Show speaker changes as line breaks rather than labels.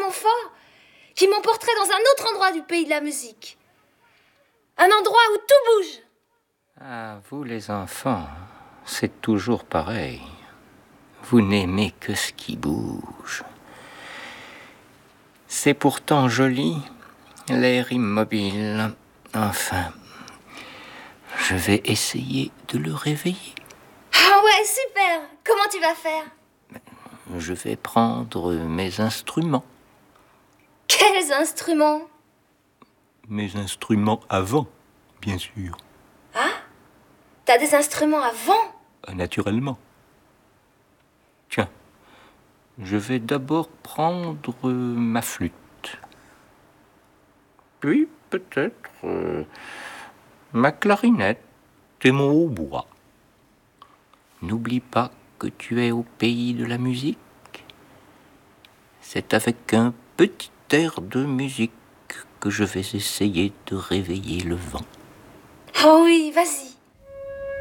tellement fort qu'il m'emporterait dans un autre endroit du pays de la musique. Un endroit où tout bouge.
Ah, vous les enfants, c'est toujours pareil. Vous n'aimez que ce qui bouge. C'est pourtant joli, l'air immobile. Enfin, je vais essayer de le réveiller.
Ah ouais, super. Comment tu vas faire?
Je vais prendre mes instruments.
Quels instruments?
Mes instruments à vent, bien sûr.
Ah? T'as des instruments à vent?
Naturellement. Tiens, je vais d'abord prendre ma flûte. Puis peut-être ma clarinette et mon hautbois. N'oublie pas que tu es au pays de la musique. C'est avec un petit air de musique que je vais essayer de réveiller le vent.
Oh oui, vas-y.